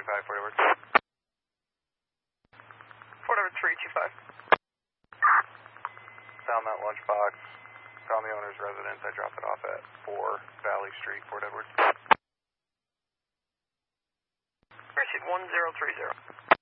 325, Fort Edward. Fort Edward 325. Found that lunchbox. Found the owner's residence. I dropped it off at 4 Valley Street, Fort Edward. Receipt 1030.